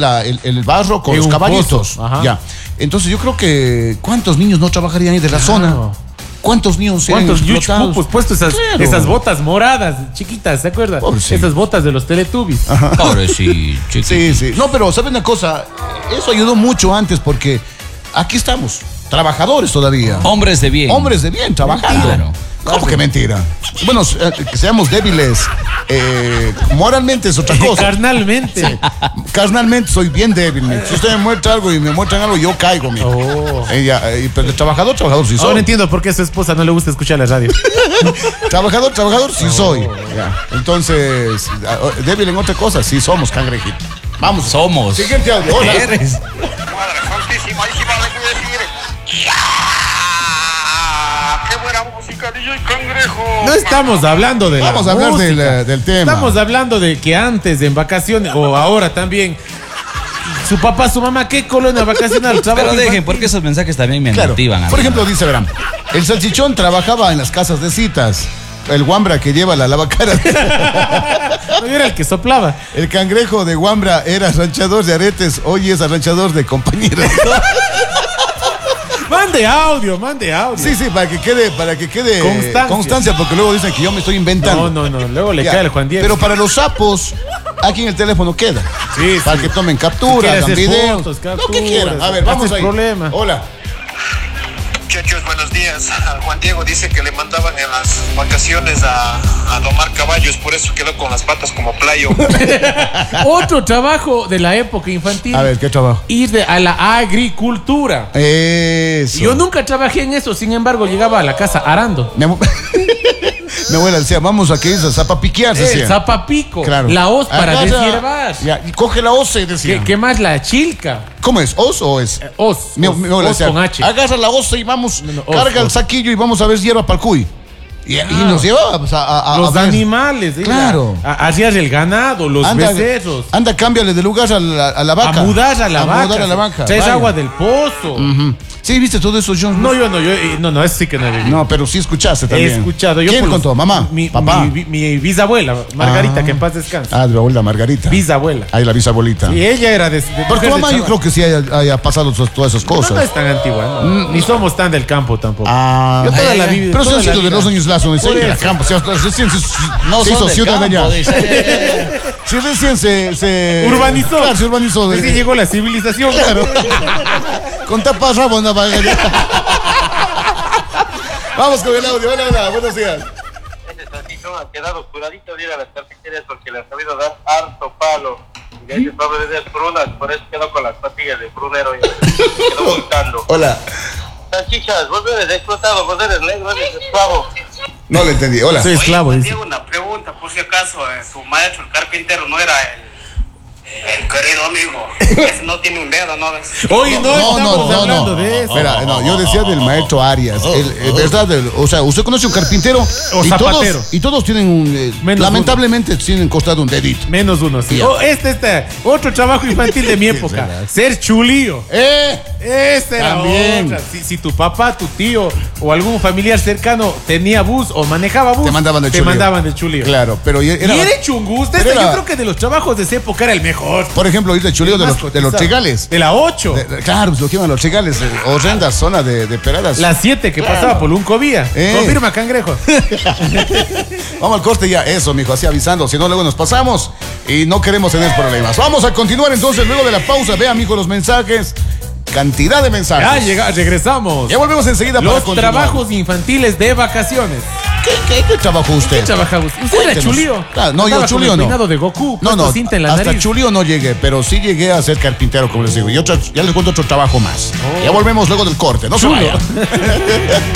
el barro con En los un caballitos. pozo, ajá. Ya. Entonces yo creo que ¿cuántos niños no trabajarían ahí de la zona? ¿Cuántos niños serían ¿Cuántos explotados? yuchpupos puestos Claro. esas botas moradas, chiquitas, ¿se acuerdan? Pobrecito. Esas botas de los Teletubbies. Pobrecito, chiquito. Sí, sí. No, pero ¿saben una cosa? Eso ayudó mucho antes porque aquí estamos, trabajadores todavía. Hombres de bien. Hombres de bien, trabajando. Claro. ¿Cómo que mentira? Bueno, que seamos débiles moralmente es otra cosa. Carnalmente. Carnalmente soy bien débil. Si usted me muestra algo y me muestran algo, yo caigo, mijo. Oh. Pero el trabajador sí soy. Ahora entiendo por qué a su esposa no le gusta escuchar la radio. Trabajador sí soy. Ya. Entonces, débil en otra cosa, sí somos, cangrejito. Vamos. Somos. Siguiente audio. Hola. Eres. Madre santísima, ahí sí vale que decir. ¡Ya! ¡Qué buena música, DJ Cangrejo! No estamos hablando de Vamos la a hablar música. del tema. Estamos hablando de que antes, en vacaciones, o ahora también, su papá, su mamá, ¿qué colonia vacacional? Trabajo Pero dejen, infantil. porque esos mensajes también me Claro. motivan. a Por mí. ejemplo, dice, verán, el salchichón trabajaba en las casas de citas. El guambra que lleva la lavacara. No, yo era el que soplaba. El cangrejo de guambra era arranchador de aretes. Hoy es arranchador de compañeras. Mande audio. Sí, sí, para que quede constancia, porque luego dicen que yo me estoy inventando. No, luego le Ya. cae el Juan Diego. Pero para los sapos, aquí en el teléfono queda. Sí, Para sí. que tomen Si captura, quiere hagan hacer videos, fotos, lo que capturas, quieran. A ver, vamos haces ahí. problema. Hola. Muchachos, buenos días. Juan Diego dice que le mandaban en las vacaciones a domar caballos, por eso quedó con las patas como playo. Otro trabajo de la época infantil. A ver, ¿qué trabajo? Ir a la agricultura. Eso. Yo nunca trabajé en eso, sin embargo, llegaba a la casa arando. Mi abuela decía, vamos a que ir a zapapiquear, El decía. zapapico, Claro. la hoz para Agarra- deshiervar. Ya, y coge la hoz, decía. ¿Qué más? La chilca. ¿Cómo es? ¿Os o es? Hoz. Mi abuela Hoz decía, con H. agarra la hoz y vamos, hoz, carga el hoz. saquillo y vamos a ver hierba para el cuy. Y nos llevaba pues, a Los ver. animales. Claro. Hacías el ganado, los becerros. Anda, cámbiale de lugar a la vaca. A mudar a la vaca. mudar a la vaca. Traes vaya. agua del pozo. Ujú. Sí, ¿viste todo eso, John? No, no, eso sí que no he vivido. No, pero sí escuchaste He también. escuchado. Yo ¿Quién por los- contó? ¿Mamá? ¿Papá? Mi bisabuela, Margarita, Ah. que en paz descanse. Ah, de la abuela Margarita. Bisabuela. Ahí la bisabuelita. Y ella era de Por tu mujer de mamá yo chaval. creo que sí haya pasado todas esas No, cosas. no es tan antigua, no. Ni somos tan del campo tampoco. Ah, Yo toda la vida. pero se toda han la sido de vida. los años lazo, Por de la eso. campo. Recién No se son hizo del ciudadanía. campo, dice. Sí, recién se Urbanizó. Claro, se urbanizó. Recién llegó la civilización. Claro. Con tapas rabo andaba. Vamos con el audio. Hola, buenos días. Ese salchichón ha quedado curadito de ir a las carpinterías porque le han sabido dar harto palo. Y de ahí pobre de prunas, por eso quedó con las patillas de prunero y quedó volcando. Hola. Salchichas, vos no eres explotado, vos eres negro, eres esclavo. No le entendí. Hola. Soy esclavo, Oye, dice. Diego, una pregunta, por si acaso, su maestro, el carpintero, no era el querido amigo. Ese no tiene un dedo, ¿no? Hoy no estamos hablando de eso. Espera, no, yo decía del maestro Arias. ¿Verdad? O sea, usted conoce un carpintero O zapatero. y todos tienen un. Menos lamentablemente tienen costado un dedito. Menos uno, sí. Ya. Oh, otro trabajo infantil de mi época. verdad. Ser chulío. Ese era También. otra. Si tu papá, tu tío o algún familiar cercano tenía bus o manejaba bus, Te mandaban de chulío. mandaban de chulío. Claro, pero Y era chungusta. pero Yo era- creo que de los trabajos de esa época era el mejor. Por ejemplo, ir de chuleo de Más los cotizado. trigales. De la 8. Claro, pues lo que llaman los trigales. Horrenda zona de peradas. La 7 que Claro. pasaba por un cobía. Confirma, cangrejo. Vamos al corte ya. Eso, mijo, así avisando. Si no, luego nos pasamos y no queremos tener problemas. Vamos a continuar entonces luego de la pausa. Vea, mijo, los mensajes. Cantidad de mensajes. Regresamos. Ya volvemos enseguida para Los continuar. trabajos infantiles de vacaciones. ¿Qué trabajó usted? ¿Qué trabajaba usted? ¿Usted era Cuéntenos. chulío? Claro, no, yo Andaba con chulío el no. peinado de Goku, No, puesto cinta en la hasta nariz. chulío no llegué, pero sí llegué a ser carpintero, como les digo. Ya les cuento otro trabajo más. Ya volvemos luego del corte. No se Chulo. vayan.